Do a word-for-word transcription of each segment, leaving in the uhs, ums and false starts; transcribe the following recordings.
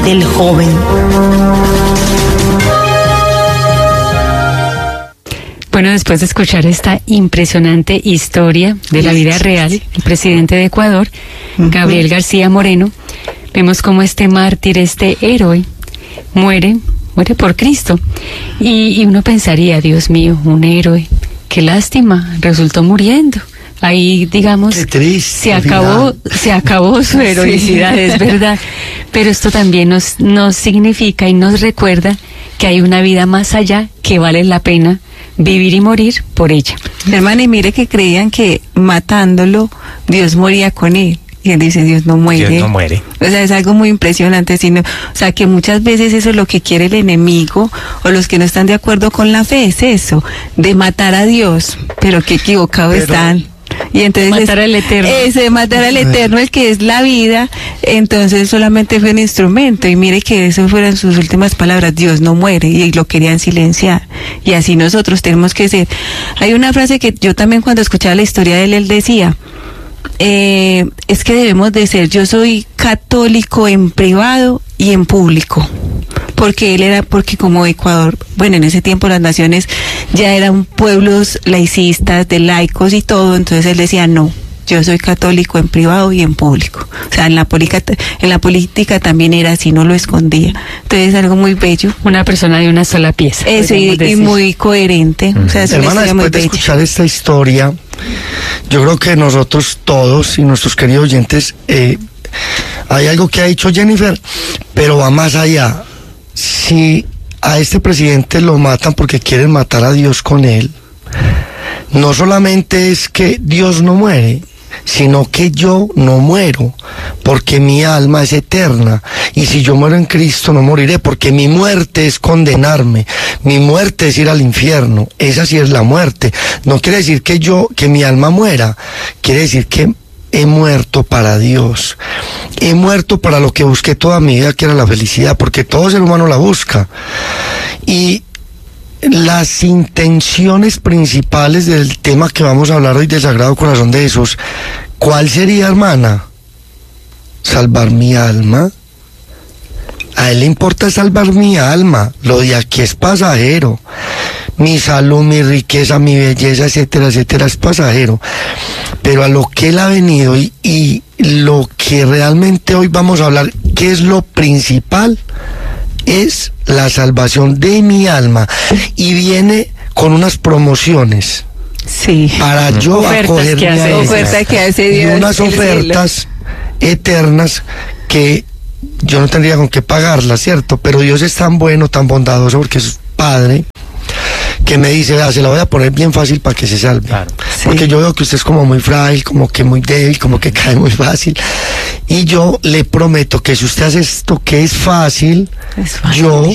del joven. Bueno, después de escuchar esta impresionante historia de la vida real, el presidente de Ecuador, Gabriel García Moreno, vemos cómo este mártir, este héroe, muere, muere por Cristo. Y, y uno pensaría, Dios mío, un héroe, qué lástima, resultó muriendo. Ahí, digamos, triste, se acabó, se acabó su heroicidad, sí. Es verdad. Pero esto también nos, nos significa y nos recuerda que hay una vida más allá que vale la pena vivir y morir por ella. Hermana, y mire que creían que matándolo, Dios moría con él. Y él dice, Dios no muere. Dios no muere. O sea, es algo muy impresionante. Sino, o sea, que muchas veces eso es lo que quiere el enemigo o los que no están de acuerdo con la fe, es eso, de matar a Dios. Pero qué equivocados Pero... están. Y entonces matar al Eterno. Ese, matar al Eterno, el que es la vida, entonces solamente fue un instrumento. Y mire que eso fueron sus últimas palabras, Dios no muere, y lo querían silenciar. Y así nosotros tenemos que ser. Hay una frase que yo también cuando escuchaba la historia de él, él decía, eh, es que debemos de ser, yo soy católico en privado y en público. Porque él era, porque como Ecuador, bueno, en ese tiempo las naciones ya eran pueblos laicistas, de laicos y todo, entonces él decía, no, yo soy católico en privado y en público. O sea, en la política, en la política también era así, no lo escondía. Entonces es algo muy bello. Una persona de una sola pieza. Eso, y, y muy coherente. Uh-huh. O sea, es Hermana, una después de muy escuchar bella. esta historia, yo creo que nosotros todos y nuestros queridos oyentes, eh, hay algo que ha dicho Jennifer, pero va más allá. Si a este presidente lo matan porque quieren matar a Dios con él, no solamente es que Dios no muere, sino que yo no muero, porque mi alma es eterna, y si yo muero en Cristo no moriré, porque mi muerte es condenarme, mi muerte es ir al infierno, esa sí es la muerte. No quiere decir que yo, que mi alma muera, quiere decir que he muerto para Dios, he muerto para lo que busqué toda mi vida, que era la felicidad, porque todo ser humano la busca. Y las intenciones principales del tema que vamos a hablar hoy, del Sagrado Corazón de Jesús, ¿cuál sería, hermana? Salvar mi alma. A él le importa salvar mi alma, lo de aquí es pasajero. Mi salud, mi riqueza, mi belleza, etcétera, etcétera, es pasajero. Pero a lo que él ha venido y, y lo que realmente hoy vamos a hablar, que es lo principal, es la salvación de mi alma. Y viene con unas promociones. Sí. Para yo acoger mi alma. Oferta que hace Dios. Y unas ofertas eternas que yo no tendría con qué pagarlas, ¿cierto? Pero Dios es tan bueno, tan bondadoso, porque es Padre, que me dice, vea, se la voy a poner bien fácil para que se salve. Claro. Sí. Porque yo veo que usted es como muy frágil, como que muy débil, como que cae muy fácil. Y yo le prometo que si usted hace esto que es fácil, es yo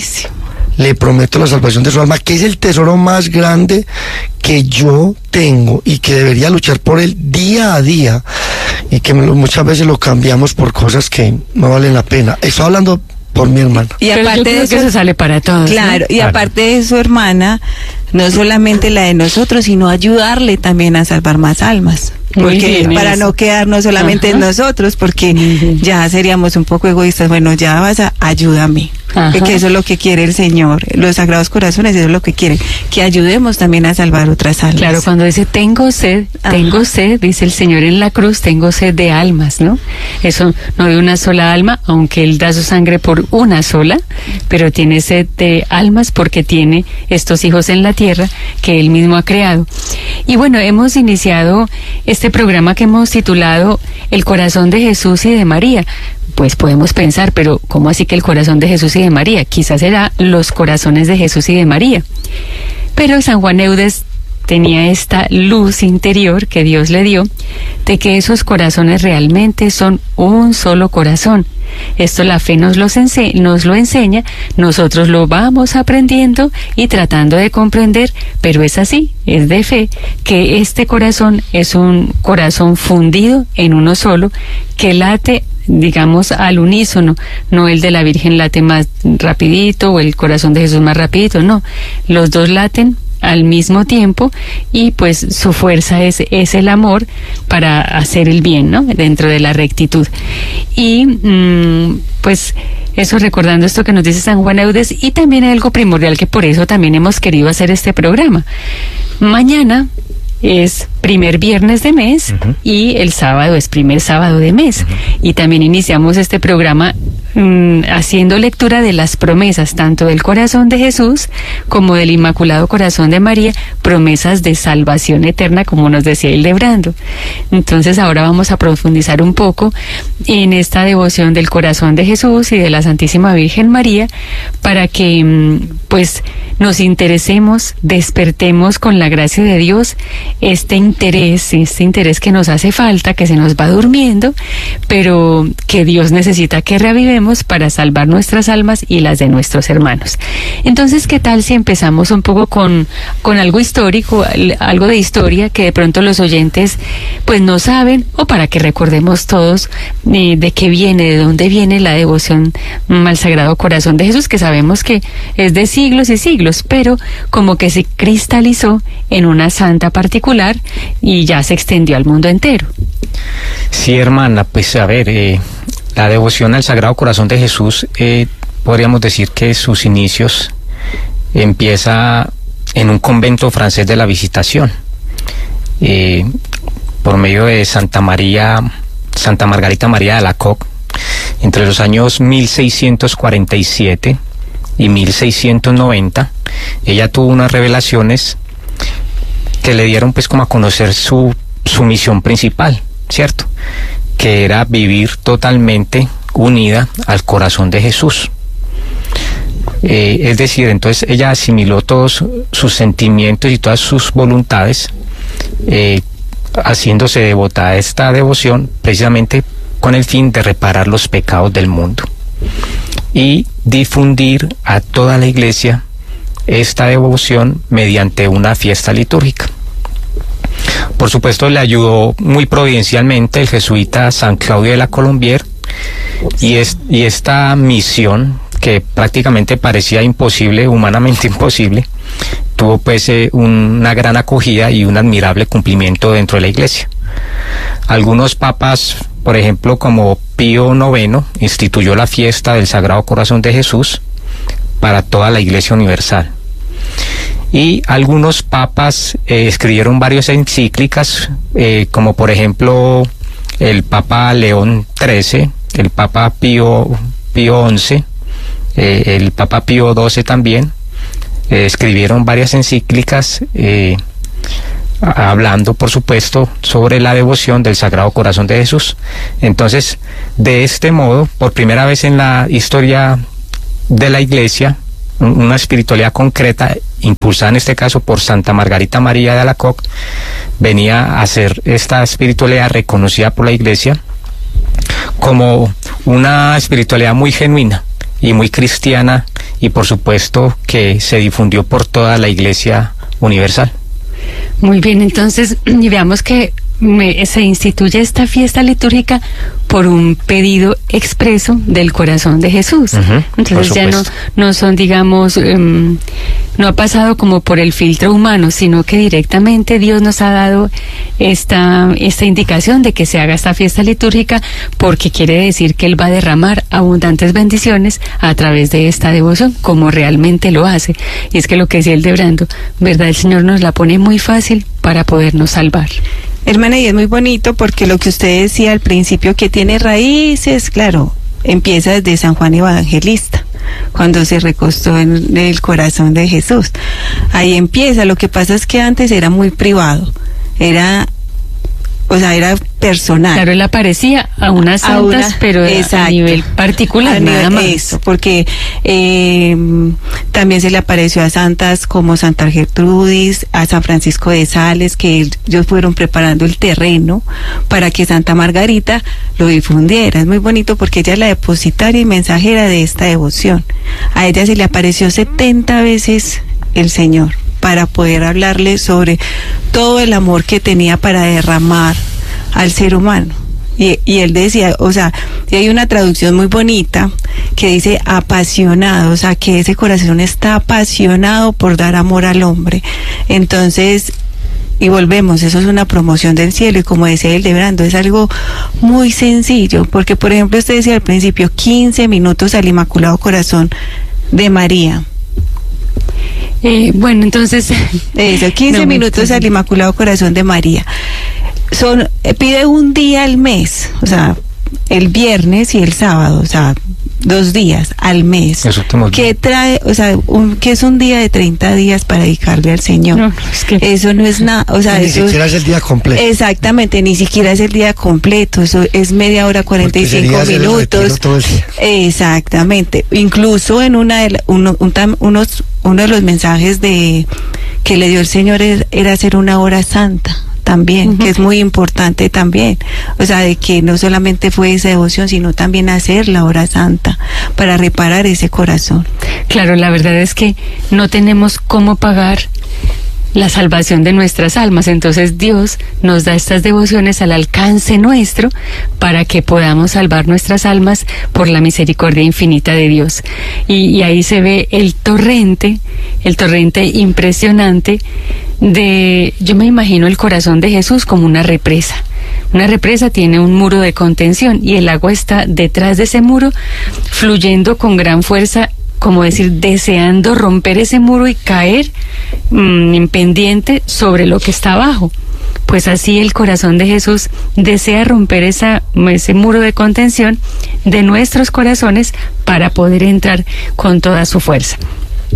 le prometo la salvación de su alma, que es el tesoro más grande que yo tengo y que debería luchar por él día a día, y que muchas veces lo cambiamos por cosas que no valen la pena. Estoy hablando por mi hermana. Y Pero aparte yo creo de eso, que eso sale para todos. Claro, ¿no? y Claro. aparte de su hermana, no solamente la de nosotros, sino ayudarle también a salvar más almas. Muy Porque bien, para eso. no quedarnos solamente Ajá. en nosotros, porque Ujú. ya seríamos un poco egoístas. Bueno, ya vas a ayúdame. Ajá. Que eso es lo que quiere el Señor. Los Sagrados Corazones, eso es lo que quieren. Que ayudemos también a salvar otras almas. Claro, cuando dice tengo sed, tengo Ajá. sed, dice el Señor en la cruz, tengo sed de almas, ¿no? Eso no de una sola alma, aunque Él da su sangre por una sola, pero tiene sed de almas porque tiene estos hijos en la tierra que Él mismo ha creado. Y bueno, hemos iniciado este programa que hemos titulado El corazón de Jesús y de María. Pues podemos pensar, pero ¿cómo así que el corazón de Jesús y de María? Quizás será los corazones de Jesús y de María. Pero San Juan Eudes tenía esta luz interior que Dios le dio de que esos corazones realmente son un solo corazón. Esto la fe nos, los ense- nos lo enseña, nosotros lo vamos aprendiendo y tratando de comprender, pero es así, es de fe, que este corazón es un corazón fundido en uno solo, que late, digamos, al unísono, no el de la Virgen late más rapidito o el corazón de Jesús más rapidito, no, los dos laten al mismo tiempo, y pues su fuerza es, es el amor para hacer el bien, ¿no? Dentro de la rectitud. Y mmm, pues eso, recordando esto que nos dice San Juan Eudes, y también algo primordial que por eso también hemos querido hacer este programa. Mañana es primer viernes de mes, uh-huh, y el sábado es primer sábado de mes. Uh-huh. Y también iniciamos este programa mmm, haciendo lectura de las promesas, tanto del corazón de Jesús como del Inmaculado Corazón de María, promesas de salvación eterna, como nos decía Hildebrando. Entonces ahora vamos a profundizar un poco en esta devoción del corazón de Jesús y de la Santísima Virgen María, para que mmm, pues nos interesemos, despertemos con la gracia de Dios este interés, este interés que nos hace falta, que se nos va durmiendo, pero que Dios necesita que reavivemos para salvar nuestras almas y las de nuestros hermanos. Entonces, ¿qué tal si empezamos un poco con, con algo histórico, algo de historia que de pronto los oyentes pues no saben, o para que recordemos todos eh, de qué viene, de dónde viene la devoción al Sagrado Corazón de Jesús, que sabemos que es de siglos y siglos, pero como que se cristalizó en una santa particular y ya se extendió al mundo entero. Sí, hermana, pues a ver, eh, la devoción al Sagrado Corazón de Jesús, eh, podríamos decir que sus inicios empieza en un convento francés de la Visitación, eh, por medio de Santa María, Santa Margarita María de Alacoque, entre los años mil seiscientos cuarenta y siete y mil seiscientos noventa. Ella tuvo unas revelaciones que le dieron pues como a conocer su, su misión principal, ¿cierto? Que era vivir totalmente unida al corazón de Jesús. Eh, es decir, entonces ella asimiló todos sus sentimientos y todas sus voluntades, eh, haciéndose devota a esta devoción precisamente con el fin de reparar los pecados del mundo y difundir a toda la Iglesia esta devoción mediante una fiesta litúrgica. Por supuesto, le ayudó muy providencialmente el jesuita San Claudio de la Colombière, y, es, y esta misión, que prácticamente parecía imposible, humanamente imposible, tuvo pues eh, una gran acogida y un admirable cumplimiento dentro de la Iglesia. Algunos papas, por ejemplo, como Pío noveno, instituyó la fiesta del Sagrado Corazón de Jesús para toda la Iglesia universal. Y algunos papas eh, escribieron varias encíclicas, eh, como por ejemplo el Papa León trece, el Papa Pío, Pío once, eh, el Papa Pío doce también, eh, escribieron varias encíclicas eh, hablando, por supuesto, sobre la devoción del Sagrado Corazón de Jesús. Entonces, de este modo, por primera vez en la historia de la Iglesia, una espiritualidad concreta, impulsada en este caso por Santa Margarita María de Alacoque, venía a ser esta espiritualidad reconocida por la Iglesia como una espiritualidad muy genuina y muy cristiana, y por supuesto que se difundió por toda la Iglesia universal. Muy bien, entonces veamos que me, se instituye esta fiesta litúrgica por un pedido expreso del corazón de Jesús. Uh-huh, entonces ya no, no son, digamos, um, no ha pasado como por el filtro humano, sino que directamente Dios nos ha dado esta, esta indicación de que se haga esta fiesta litúrgica, porque quiere decir que Él va a derramar abundantes bendiciones a través de esta devoción, como realmente lo hace. Y es que lo que decía Hildebrando, ¿verdad? El Señor nos la pone muy fácil para podernos salvar. Hermana, y es muy bonito porque lo que usted decía al principio, que tiene raíces, claro, empieza desde San Juan Evangelista, cuando se recostó en el corazón de Jesús. Ahí empieza. Lo que pasa es que antes era muy privado, era, o sea, era personal. Claro, él aparecía a unas santas, a una, pero exacto, a nivel particular, a nada nivel, más. Eso, porque eh, también se le apareció a santas como Santa Gertrudis, a San Francisco de Sales, que ellos fueron preparando el terreno para que Santa Margarita lo difundiera. Es muy bonito porque ella es la depositaria y mensajera de esta devoción. A ella se le apareció setenta veces el Señor para poder hablarle sobre todo el amor que tenía para derramar al ser humano. Y, y él decía, o sea, y hay una traducción muy bonita que dice apasionado, o sea, que ese corazón está apasionado por dar amor al hombre. Entonces, y volvemos, eso es una promoción del cielo, y como decía Hildebrando, es algo muy sencillo, porque por ejemplo usted decía al principio, quince minutos al Inmaculado Corazón de María. Eh, bueno, entonces... Eso, quince no, minutos al Inmaculado Corazón de María. Son, pide un día al mes, o sea, el viernes y el sábado, o sea, dos días al mes. ¿Qué trae, o sea, un, que es un día de treinta días para dedicarle al Señor? No, no, es que eso no es nada, o sea, ni eso siquiera es el día completo. Exactamente, ni siquiera es el día completo, eso es media hora, cuarenta y cinco minutos. Exactamente, incluso en una de uno, un, unos, uno de los mensajes de que le dio el Señor era, era hacer una hora santa. También, uh-huh. que es muy importante también, o sea, de que no solamente fue esa devoción, sino también hacer la hora santa para reparar ese corazón. Claro, la verdad es que no tenemos cómo pagar la salvación de nuestras almas, entonces Dios nos da estas devociones al alcance nuestro para que podamos salvar nuestras almas por la misericordia infinita de Dios. Y, y ahí se ve el torrente, el torrente impresionante de, yo me imagino el corazón de Jesús como una represa. Una represa tiene un muro de contención y el agua está detrás de ese muro, fluyendo con gran fuerza, como decir, deseando romper ese muro y caer mmm, en pendiente sobre lo que está abajo. Pues así el corazón de Jesús desea romper esa, ese muro de contención de nuestros corazones para poder entrar con toda su fuerza.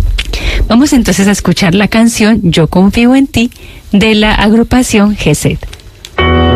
Vamos entonces a escuchar la canción Yo confío en ti de la agrupación Gesed.